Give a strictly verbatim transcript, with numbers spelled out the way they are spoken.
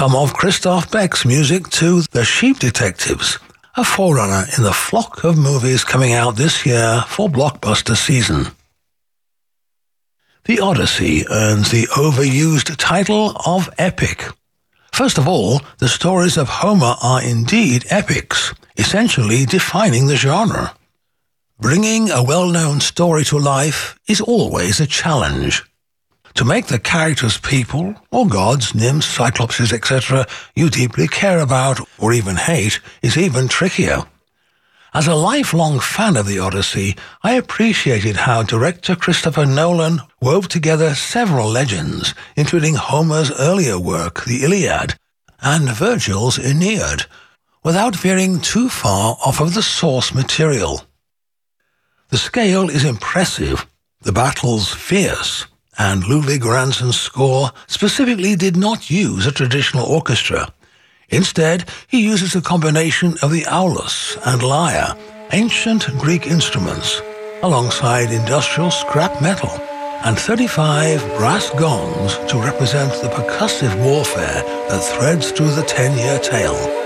some of Christoph Beck's music to The Sheep Detectives, a forerunner in the flock of movies coming out this year for blockbuster season. The Odyssey earns the overused title of epic. First of all, the stories of Homer are indeed epics, essentially defining the genre. Bringing a well-known story to life is always a challenge. To make the characters people, or gods, nymphs, cyclopses, et cetera, you deeply care about or even hate is even trickier. As a lifelong fan of the Odyssey, I appreciated how director Christopher Nolan wove together several legends, including Homer's earlier work, the Iliad, and Virgil's Aeneid, without veering too far off of the source material. The scale is impressive, the battles fierce, and Ludwig Göransson's score specifically did not use a traditional orchestra. Instead, he uses a combination of the aulos and lyre, ancient Greek instruments, alongside industrial scrap metal, and thirty-five brass gongs to represent the percussive warfare that threads through the ten-year tale.